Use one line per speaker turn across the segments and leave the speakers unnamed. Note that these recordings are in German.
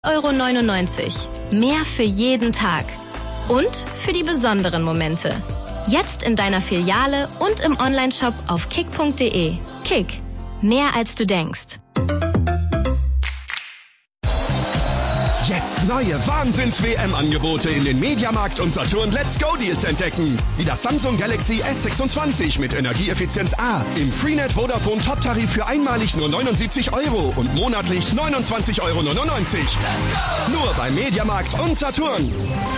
€99. Mehr für jeden Tag. Und für die besonderen Momente. Jetzt in deiner Filiale und im Onlineshop auf kick.de. Kick. Mehr als du denkst.
Jetzt neue Wahnsinns-WM-Angebote in den Mediamarkt und Saturn Let's Go Deals entdecken. Wie das Samsung Galaxy S26 mit Energieeffizienz A im Freenet Vodafone Top-Tarif für einmalig nur €79 und monatlich €29,99. Nur bei Mediamarkt und Saturn.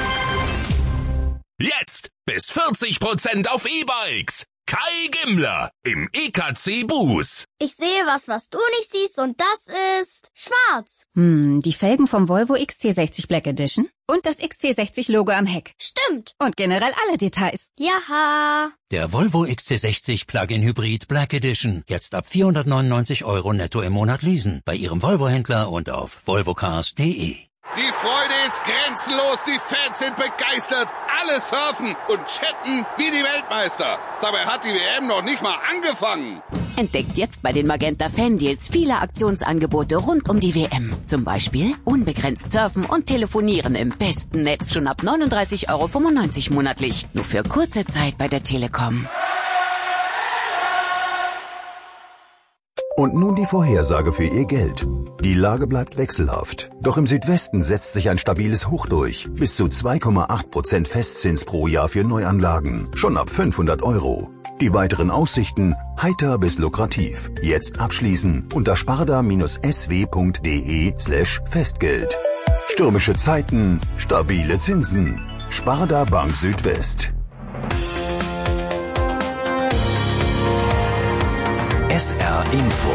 Jetzt bis 40% auf E-Bikes. Kai Gimmler im EKC Bus.
Ich sehe was du nicht siehst und das ist schwarz.
Die Felgen vom Volvo XC60 Black Edition und das XC60-Logo am Heck.
Stimmt.
Und generell alle Details.
Jaha.
Der Volvo XC60 Plug-in Hybrid Black Edition. Jetzt ab €499 netto im Monat leasen. Bei Ihrem Volvo-Händler und auf volvocars.de.
Die Freude ist grenzenlos, die Fans sind begeistert, alle surfen und chatten wie die Weltmeister. Dabei hat die WM noch nicht mal angefangen.
Entdeckt jetzt bei den Magenta Fan Deals viele Aktionsangebote rund um die WM. Zum Beispiel unbegrenzt surfen und telefonieren im besten Netz schon ab €39,95 monatlich. Nur für kurze Zeit bei der Telekom.
Und nun die Vorhersage für Ihr Geld. Die Lage bleibt wechselhaft. Doch im Südwesten setzt sich ein stabiles Hoch durch. Bis zu 2,8% Festzins pro Jahr für Neuanlagen. Schon ab €500. Die weiteren Aussichten heiter bis lukrativ. Jetzt abschließen unter sparda-sw.de/Festgeld. Stürmische Zeiten, stabile Zinsen. Sparda Bank Südwest.
SR Info.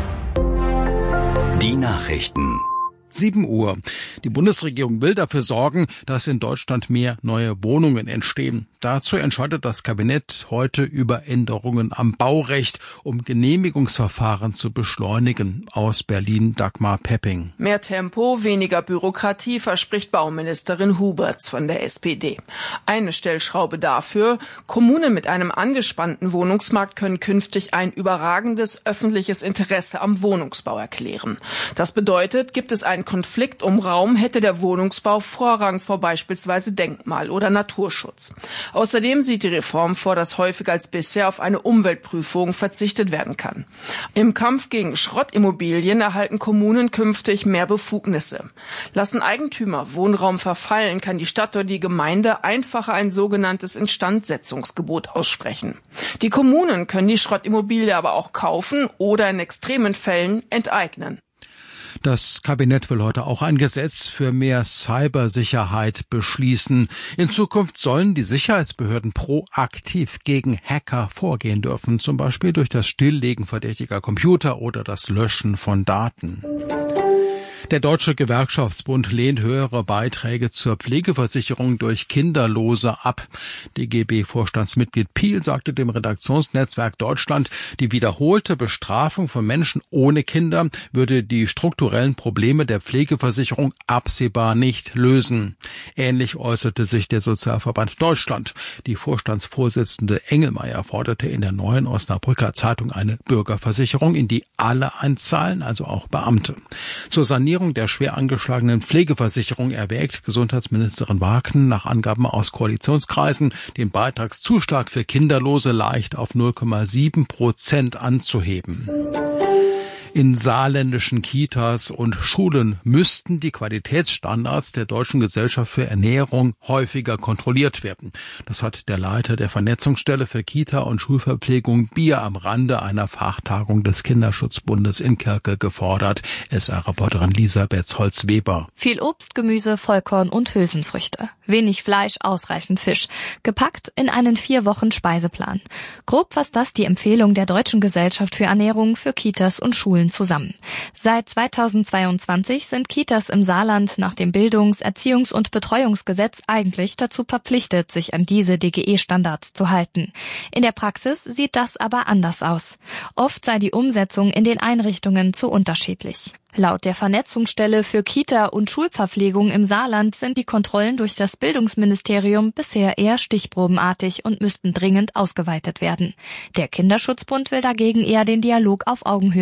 Die Nachrichten.
7 Uhr. Die Bundesregierung will dafür sorgen, dass in Deutschland mehr neue Wohnungen entstehen. Dazu entscheidet das Kabinett heute über Änderungen am Baurecht, um Genehmigungsverfahren zu beschleunigen. Aus Berlin Dagmar Pepping.
Mehr Tempo, weniger Bürokratie, verspricht Bauministerin Huberts von der SPD. Eine Stellschraube dafür: Kommunen mit einem angespannten Wohnungsmarkt können künftig ein überragendes öffentliches Interesse am Wohnungsbau erklären. Das bedeutet, gibt es einen Konflikt um Raum, hätte der Wohnungsbau Vorrang vor beispielsweise Denkmal- oder Naturschutz. Außerdem sieht die Reform vor, dass häufiger als bisher auf eine Umweltprüfung verzichtet werden kann. Im Kampf gegen Schrottimmobilien erhalten Kommunen künftig mehr Befugnisse. Lassen Eigentümer Wohnraum verfallen, kann die Stadt oder die Gemeinde einfacher ein sogenanntes Instandsetzungsgebot aussprechen. Die Kommunen können die Schrottimmobilie aber auch kaufen oder in extremen Fällen enteignen.
Das Kabinett will heute auch ein Gesetz für mehr Cybersicherheit beschließen. In Zukunft sollen die Sicherheitsbehörden proaktiv gegen Hacker vorgehen dürfen, zum Beispiel durch das Stilllegen verdächtiger Computer oder das Löschen von Daten. Der Deutsche Gewerkschaftsbund lehnt höhere Beiträge zur Pflegeversicherung durch Kinderlose ab. DGB-Vorstandsmitglied Piel sagte dem Redaktionsnetzwerk Deutschland, die wiederholte Bestrafung von Menschen ohne Kinder würde die strukturellen Probleme der Pflegeversicherung absehbar nicht lösen. Ähnlich äußerte sich der Sozialverband Deutschland. Die Vorstandsvorsitzende Engelmeier forderte in der Neuen Osnabrücker Zeitung eine Bürgerversicherung, in die alle einzahlen, also auch Beamte. Zur Sanierung der schwer angeschlagenen Pflegeversicherung erwägt Gesundheitsministerin Wagner nach Angaben aus Koalitionskreisen, den Beitragszuschlag für Kinderlose leicht auf 0,7% anzuheben. In saarländischen Kitas und Schulen müssten die Qualitätsstandards der Deutschen Gesellschaft für Ernährung häufiger kontrolliert werden. Das hat der Leiter der Vernetzungsstelle für Kita- und Schulverpflegung Bier am Rande einer Fachtagung des Kinderschutzbundes in Kirke gefordert. SR-Reporterin Lisa Betz-Holz-Weber.
Viel Obst, Gemüse, Vollkorn und Hülsenfrüchte. Wenig Fleisch, ausreichend Fisch. Gepackt in einen 4 Wochen Speiseplan. Grob fasst das die Empfehlung der Deutschen Gesellschaft für Ernährung für Kitas und Schulen zusammen. Seit 2022 sind Kitas im Saarland nach dem Bildungs-, Erziehungs- und Betreuungsgesetz eigentlich dazu verpflichtet, sich an diese DGE-Standards zu halten. In der Praxis sieht das aber anders aus. Oft sei die Umsetzung in den Einrichtungen zu unterschiedlich. Laut der Vernetzungsstelle für Kita- und Schulverpflegung im Saarland sind die Kontrollen durch das Bildungsministerium bisher eher stichprobenartig und müssten dringend ausgeweitet werden. Der Kinderschutzbund will dagegen eher den Dialog auf Augenhöhe mit den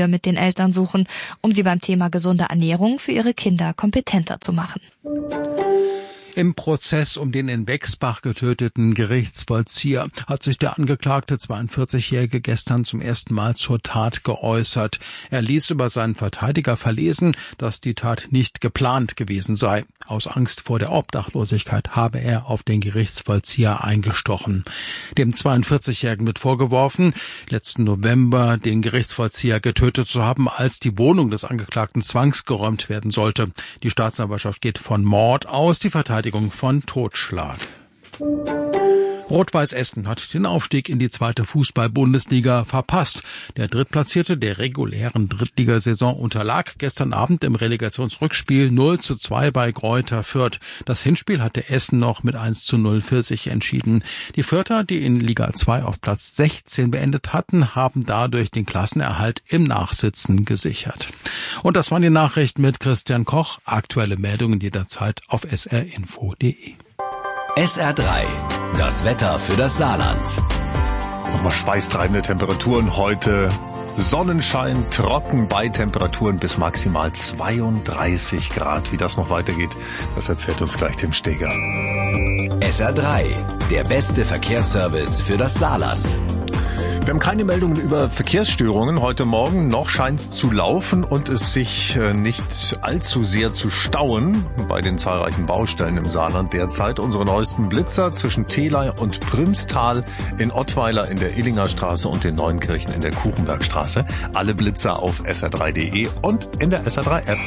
Eltern suchen, um sie beim Thema gesunde Ernährung für ihre Kinder kompetenter zu machen.
Im Prozess um den in Wexbach getöteten Gerichtsvollzieher hat sich der angeklagte 42-Jährige gestern zum ersten Mal zur Tat geäußert. Er ließ über seinen Verteidiger verlesen, dass die Tat nicht geplant gewesen sei. Aus Angst vor der Obdachlosigkeit habe er auf den Gerichtsvollzieher eingestochen. Dem 42-Jährigen wird vorgeworfen, letzten November den Gerichtsvollzieher getötet zu haben, als die Wohnung des Angeklagten zwangsgeräumt werden sollte. Die Staatsanwaltschaft geht von Mord aus, die Verteidigung von Totschlag. Rot-Weiß Essen hat den Aufstieg in die 2. Fußball-Bundesliga verpasst. Der Drittplatzierte der regulären Drittligasaison unterlag gestern Abend im Relegationsrückspiel 0:2 bei Greuther Fürth. Das Hinspiel hatte Essen noch mit 1:0 für sich entschieden. Die Fürther, die in Liga 2 auf Platz 16 beendet hatten, haben dadurch den Klassenerhalt im Nachsitzen gesichert. Und das waren die Nachrichten mit Christian Koch. Aktuelle Meldungen jederzeit auf srinfo.de.
SR3, das Wetter für das Saarland.
Nochmal schweißtreibende Temperaturen heute. Sonnenschein, trocken bei Temperaturen bis maximal 32 Grad. Wie das noch weitergeht, das erzählt uns gleich Tim Steger.
SR3, der beste Verkehrsservice für das Saarland.
Wir haben keine Meldungen über Verkehrsstörungen heute Morgen. Noch scheint es zu laufen und es sich nicht allzu sehr zu stauen bei den zahlreichen Baustellen im Saarland derzeit. Unsere neuesten Blitzer zwischen Theley und Primstal, in Ottweiler in der Illinger Straße und in Neuenkirchen in der Kuchenbergstraße. Alle Blitzer auf sr3.de und in der SR3-App.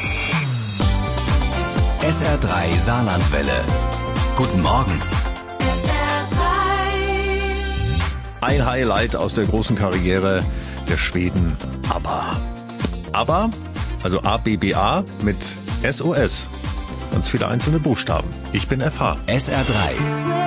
SR3 Saarlandwelle. Guten Morgen.
Ein Highlight aus der großen Karriere der Schweden ABBA. ABBA, also ABBA mit SOS. Ganz viele einzelne Buchstaben. Ich bin FH.
SR3.